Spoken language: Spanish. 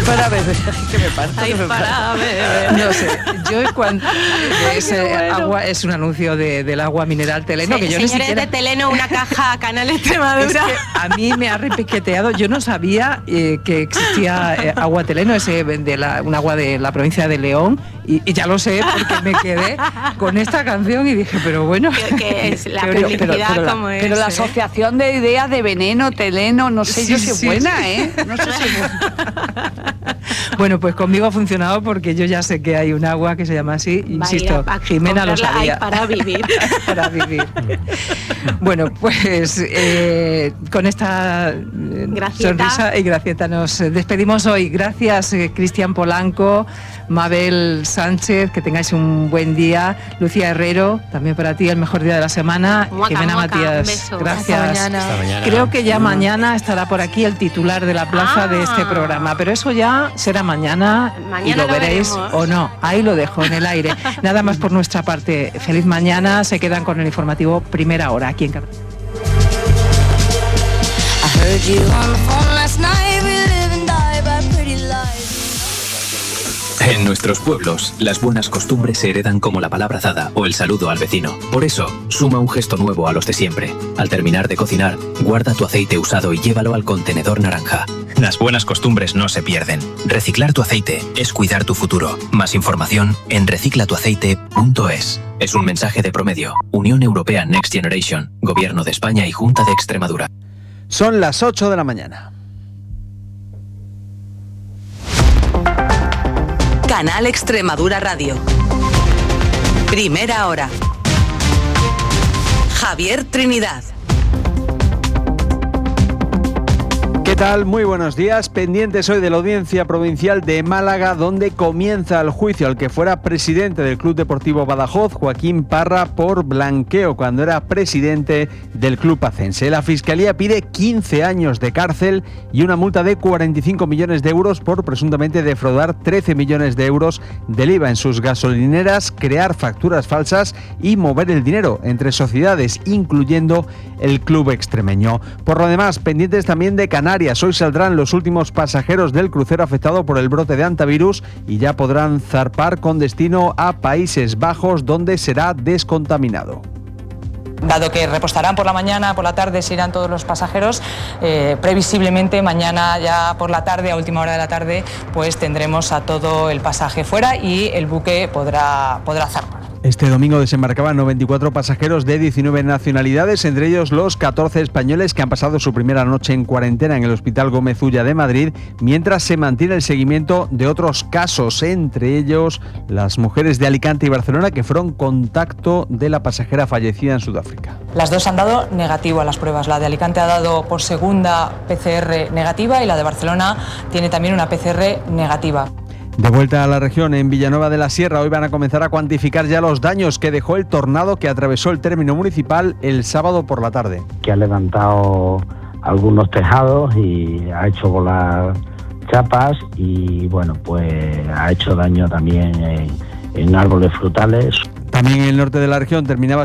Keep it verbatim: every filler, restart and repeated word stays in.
para beber. Que me parto, Hay que me para parto. beber. No sé, yo cuando es, eh, bueno. agua, es un anuncio de, del agua mineral Teleno, Sí, que yo ni señores siquiera... de Teleno, una caja a Canal Extremadura. Es que a mí me ha repiqueteado, yo no sabía eh, que existía eh, agua Teleno, ese de la, un agua de la provincia de León, y, y ya lo sé porque me quedé con esta canción y dije, pero bueno... Que, que es la pero, publicidad pero, pero la- como es. Pero la ¿eh? asociación de ideas de veneno, teleno, no sé Sí, yo si sí, es buena, sí. ¿eh? No sé si es buena. Bueno, pues conmigo ha funcionado porque yo ya sé que hay un agua que se llama así, Va a ir insisto, a- a Jimena lo comprarla, sabía. ay, para vivir. Para vivir. Bueno, pues eh, con esta eh, Gracieta. sonrisa y gracieta nos despedimos hoy. Gracias, eh, Cristian Polanco, Mabel Sánchez, que tengáis un buen día. Lucía Herrero, también para ti el mejor día de la semana. Muaca, Jimena muaca, un Matías, beso. gracias. Hasta mañana. Hasta mañana. Creo que ya mañana estará por aquí el titular de la plaza Ah. de este programa, pero eso ya será mañana, Mañana y lo, lo veréis veremos. o no. Ahí lo dejo en el aire. Nada más por nuestra parte. Feliz mañana. Se quedan con el informativo Primera Hora aquí en Canal. I heard you on the phone last night. We live and die by pretty lies. En nuestros pueblos, las buenas costumbres se heredan como la palabra dada o el saludo al vecino. Por eso, suma un gesto nuevo a los de siempre. Al terminar de cocinar, guarda tu aceite usado y llévalo al contenedor naranja. Las buenas costumbres no se pierden. Reciclar tu aceite es cuidar tu futuro. Más información en recicla tu aceite punto es. Es un mensaje de Promedio, Unión Europea Next Generation, Gobierno de España y Junta de Extremadura. Son las ocho de la mañana. Canal Extremadura Radio. Primera Hora. Javier Trinidad. ¿Qué tal? Muy buenos días. Pendientes hoy de la Audiencia Provincial de Málaga, donde comienza el juicio al que fuera presidente del Club Deportivo Badajoz, Joaquín Parra, por blanqueo cuando era presidente del club pacense. La Fiscalía pide quince años de cárcel y una multa de cuarenta y cinco millones de euros por presuntamente defraudar trece millones de euros del I V A en sus gasolineras, crear facturas falsas y mover el dinero entre sociedades, incluyendo el club extremeño. Por lo demás, pendientes también de Canarias. Hoy saldrán los últimos pasajeros del crucero afectado por el brote de hantavirus y ya podrán zarpar con destino a Países Bajos, donde será descontaminado. Dado que repostarán por la mañana, por la tarde se irán todos los pasajeros, eh, previsiblemente mañana ya por la tarde, a última hora de la tarde, pues tendremos a todo el pasaje fuera y el buque podrá, podrá zarpar. Este domingo desembarcaban noventa y cuatro pasajeros de diecinueve nacionalidades, entre ellos los catorce españoles que han pasado su primera noche en cuarentena en el Hospital Gómez Ulla de Madrid, mientras se mantiene el seguimiento de otros casos, entre ellos las mujeres de Alicante y Barcelona que fueron contacto de la pasajera fallecida en Sudáfrica. Las dos han dado negativo a las pruebas. La de Alicante ha dado por segunda P C R negativa y la de Barcelona tiene también una P C R negativa. De vuelta a la región, en Villanueva de la Sierra, hoy van a comenzar a cuantificar ya los daños que dejó el tornado que atravesó el término municipal el sábado por la tarde. Que ha levantado algunos tejados y ha hecho volar chapas y bueno, pues ha hecho daño también en, en árboles frutales. También en el norte de la región terminaba